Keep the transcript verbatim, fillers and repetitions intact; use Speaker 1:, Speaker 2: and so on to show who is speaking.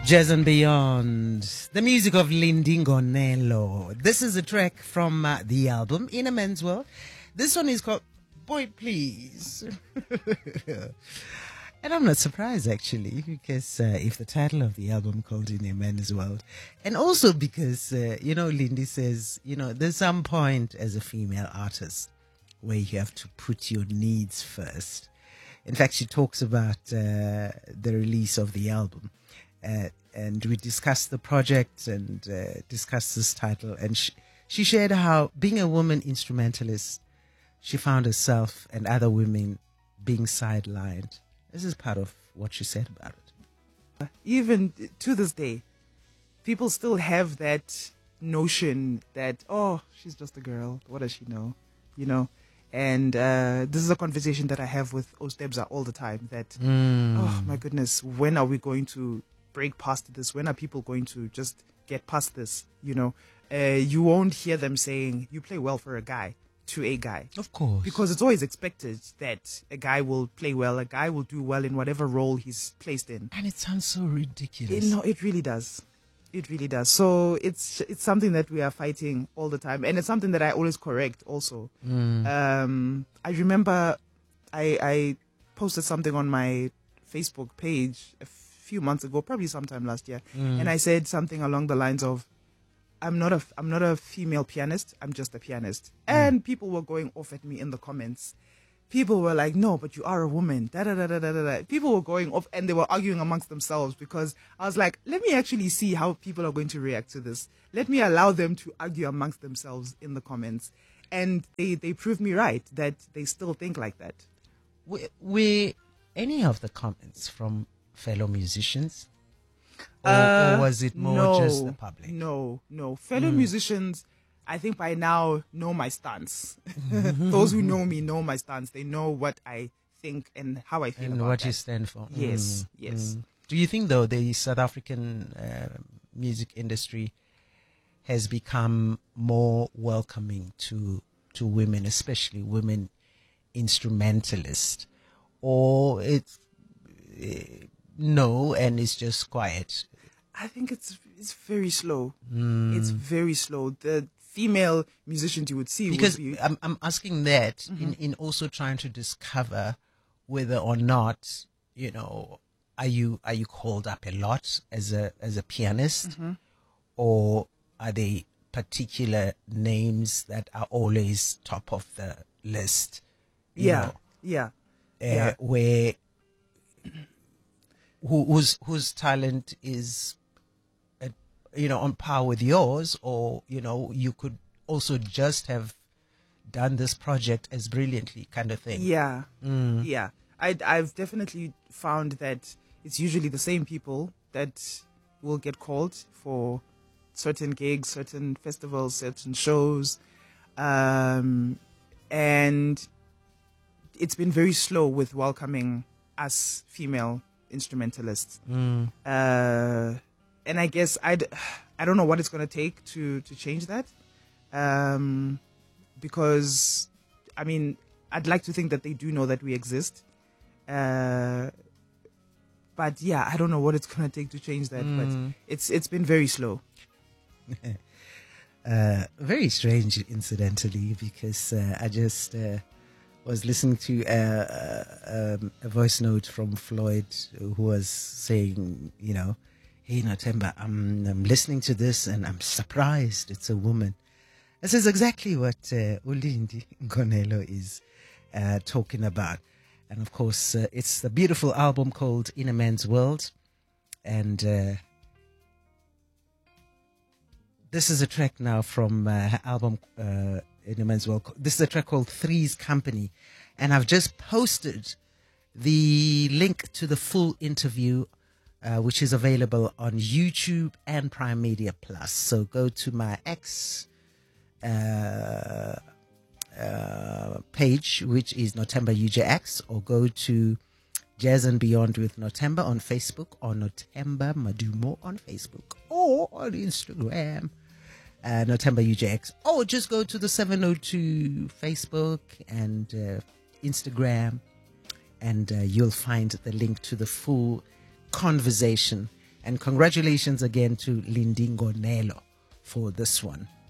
Speaker 1: Jazz and Beyond, the music of Lindy Ngonelo. This is a track from uh, the album In a Man's World. This one is called Boy Please. And I'm not surprised actually, because uh, if the title of the album called In a Man's World, and also because, uh, you know, Lindy says, you know, there's some point as a female artist where you have to put your needs first. In fact, she talks about uh, the release of the album. Uh, and we discussed the project and uh, discussed this title. And she, she shared how, being a woman instrumentalist, she found herself and other women being sidelined. This is part of what she said about it.
Speaker 2: Even to this day, people still have that notion that, oh, she's just a girl. What does she know? You know? And uh, this is a conversation that I have with Ostebza all the time. That,
Speaker 1: Mm.
Speaker 2: oh my goodness, when are we going to break past this? When are people going to just get past this? You know, uh, you won't hear them saying, you play well for a guy, to a guy.
Speaker 1: Of course.
Speaker 2: Because it's always expected that a guy will play well, a guy will do well in whatever role he's placed in.
Speaker 1: And it sounds so ridiculous.
Speaker 2: It, no, it really does. It really does. So it's it's something that we are fighting all the time. And it's something that I always correct also.
Speaker 1: Mm.
Speaker 2: Um, I remember I, I posted something on my Facebook page a few months ago, probably sometime last year.
Speaker 1: Mm.
Speaker 2: And I said something along the lines of, I'm not a, I'm not a female pianist, I'm just a pianist.
Speaker 1: Mm.
Speaker 2: And people were going off at me in the comments. People were like, no, but you are a woman. Da, da, da, da, da, da. People were going off and they were arguing amongst themselves because I was like, let me actually see how people are going to react to this. Let me allow them to argue amongst themselves in the comments. And they, they proved me right that they still think like that.
Speaker 1: Were, were any of the comments from fellow musicians? Or,
Speaker 2: Uh,
Speaker 1: or was it more
Speaker 2: no,
Speaker 1: just the public?
Speaker 2: No, no. Fellow
Speaker 1: Mm.
Speaker 2: musicians, I think by now know my stance. Those who know me know my stance. They know what I think and how I feel
Speaker 1: And
Speaker 2: about
Speaker 1: what
Speaker 2: that.
Speaker 1: you stand for.
Speaker 2: Yes,
Speaker 1: Mm,
Speaker 2: yes.
Speaker 1: mm. Do you think, though, the South African uh, music industry has become more welcoming to to women, especially women instrumentalists? Or it's uh, no, and it's just quiet?
Speaker 2: I think it's it's very slow.
Speaker 1: Mm.
Speaker 2: It's very slow. The female musicians you would see
Speaker 1: Because
Speaker 2: would be,
Speaker 1: I'm I'm asking that
Speaker 2: Mm-hmm.
Speaker 1: in, in also trying to discover whether or not, you know, are you are you called up a lot as a as a pianist,
Speaker 2: Mm-hmm.
Speaker 1: or are they particular names that are always top of the list? you
Speaker 2: yeah,
Speaker 1: know,
Speaker 2: yeah,
Speaker 1: uh,
Speaker 2: yeah.
Speaker 1: where who, whose whose talent is, at, you know, on par with yours, or you know, you could also just have done this project as brilliantly, kind of thing.
Speaker 2: Yeah,
Speaker 1: Mm.
Speaker 2: yeah. I, I've definitely found that it's usually the same people that will get called for certain gigs, certain festivals, certain shows. Um, and it's been very slow with welcoming us female instrumentalists.
Speaker 1: Mm.
Speaker 2: Uh, and I guess I'd, I don't know what it's going to take to, to change that. Um, because, I mean, I'd like to think that they do know that we exist. Uh, but yeah, I don't know what it's going to take to change that.
Speaker 1: Mm.
Speaker 2: But it's it's been very slow.
Speaker 1: Uh, very strange, incidentally, because uh, I just uh, was listening to uh, uh, um, a voice note from Floyd, who was saying, you know, hey, Nothemba, I'm, I'm listening to this and I'm surprised it's a woman. This is exactly what uh, Ulindi Ngonelo is uh, talking about. And of course, uh, it's the beautiful album called In a Man's World. And uh, this is a track now from uh, her album uh, In a Man's World. This is a track called Three's Company. And I've just posted the link to the full interview, uh, which is available on YouTube and Prime Media Plus. So go to my X uh, uh, page, which is Nothemba U J X, or go to Jazz and Beyond with Nothemba on Facebook, or Nothemba Madumo on Facebook, or on Instagram, uh, Nothemba U J X, or just go to the seven oh two Facebook and uh, Instagram, and uh, you'll find the link to the full conversation. And congratulations again to Lindingo Nelo for this one.